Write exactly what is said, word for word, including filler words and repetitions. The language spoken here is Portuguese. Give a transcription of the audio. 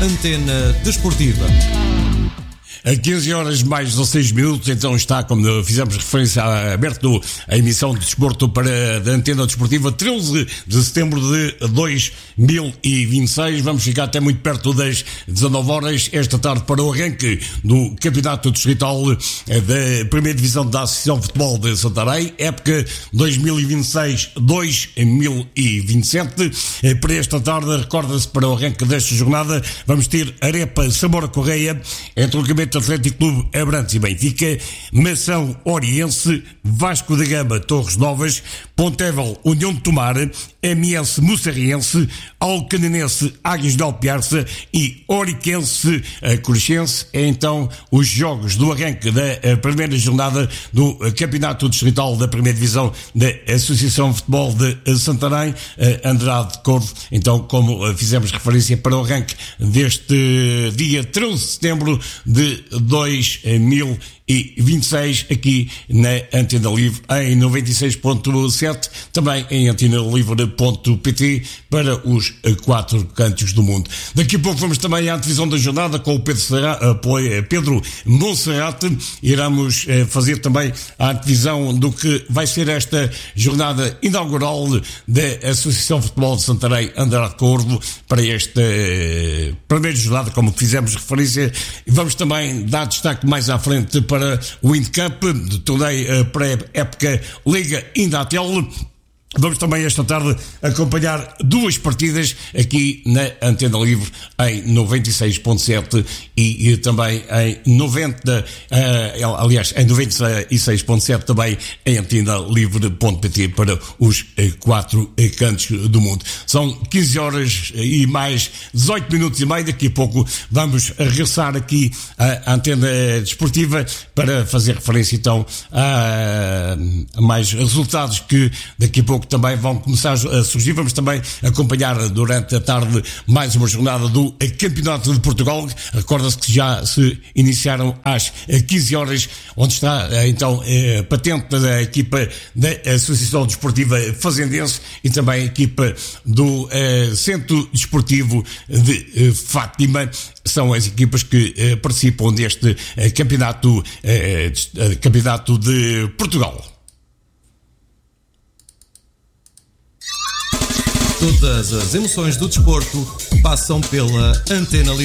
Antena Desportiva. A quinze horas mais dezasseis minutos, então está, como fizemos referência, aberto a emissão de desporto para a Antena Desportiva, treze de setembro de dois mil e vinte e seis. Vamos ficar até muito perto das dezanove horas esta tarde para o arranque do Campeonato Distrital da Primeira Divisão da Associação de Futebol de Santarém, época dois mil e vinte e seis dois mil e vinte e sete. Para esta tarde, recorda-se, para o arranque desta jornada, vamos ter Arepa Samora Correia, entre o Campeonato Atlético Clube Abrantes e Benfica, Mação Oriense, Vasco da Gama Torres Novas, Pontevel União de Tomar, M S Moçarriense, Alcanenense Águias de Alpiarça e Oriquense Cruxense. É então os jogos do arranque da primeira jornada do Campeonato Distrital da Primeira Divisão da Associação de Futebol de Santarém, Andrade Corvo. Então, como fizemos referência, para o arranque deste dia treze de setembro de dois mil e vinte e seis, aqui na Antena Livre em noventa e seis ponto sete, também em antena livre ponto pt para os quatro cantos do mundo. Daqui a pouco vamos também à antevisão da jornada com o Pedro, Serra, Pedro Monserrate. Iremos fazer também a antevisão do que vai ser esta jornada inaugural da Associação de Futebol de Santarém Andrade Corvo para esta primeira jornada, como fizemos referência. Vamos também dar destaque mais à frente para para o Windcup, de torneio pré-época Liga Indatel. Vamos também esta tarde acompanhar duas partidas aqui na Antena Livre em noventa e seis ponto sete e, e também em noventa, uh, aliás, em noventa e seis ponto sete também em antena livre ponto pt para os uh, quatro uh, cantos do mundo. São quinze horas e mais dezoito minutos e meio. Daqui a pouco vamos regressar aqui à Antena Desportiva para fazer referência então a, a mais resultados que daqui a pouco também vão começar a surgir. Vamos também acompanhar durante a tarde mais uma jornada do Campeonato de Portugal. Recorda-se que já se iniciaram às quinze horas, onde está então patente da equipa da Associação Desportiva Fazendense e também a equipa do Centro Desportivo de Fátima. São as equipas que participam deste campeonato, campeonato de Portugal. Todas as emoções do desporto passam pela Antena Livre.